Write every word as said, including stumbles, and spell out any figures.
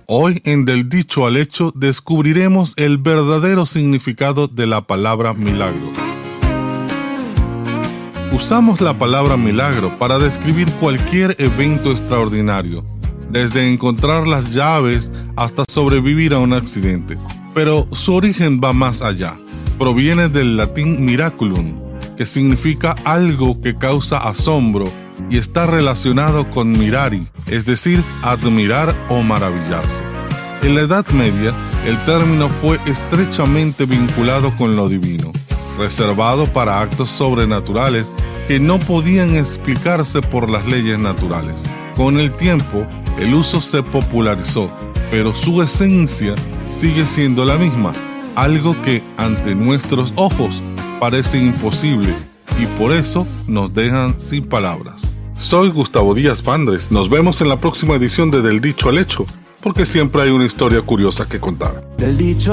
Hoy en Del Dicho al Hecho descubriremos el verdadero significado de la palabra milagro. Usamos la palabra milagro para describir cualquier evento extraordinario, desde encontrar las llaves hasta sobrevivir a un accidente. Pero su origen va más allá. Proviene del latín miraculum, que significa algo que causa asombro y está relacionado con mirari, es decir, admirar o maravillarse. En la Edad Media, el término fue estrechamente vinculado con lo divino, reservado para actos sobrenaturales que no podían explicarse por las leyes naturales. Con el tiempo, el uso se popularizó, pero su esencia sigue siendo la misma, algo que ante nuestros ojos parece imposible y por eso nos dejan sin palabras. Soy Gustavo Díaz Vandres. Nos vemos en la próxima edición de Del Dicho al Hecho, porque siempre hay una historia curiosa que contar. Del dicho